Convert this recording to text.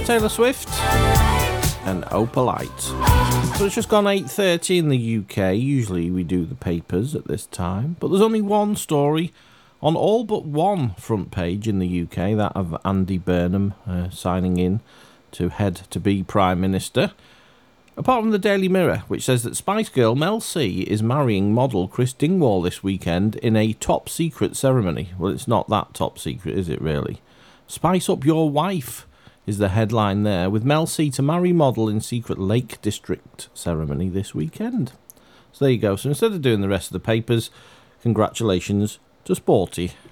Taylor Swift and Opalite. So it's just gone 8:30 in the UK. Usually we do the papers at this time, but there's only one story on all but one front page in the UK, that of Andy Burnham signing in to head to be Prime Minister. Apart from the Daily Mirror, which says that Spice Girl Mel C is marrying model Chris Dingwall this weekend in a top-secret ceremony. Well, it's not that top secret, is it really? Spice up your wife is the headline there, with Mel C to marry model in secret Lake District ceremony this weekend. So there you go. So instead of doing the rest of the papers, congratulations to Sporty.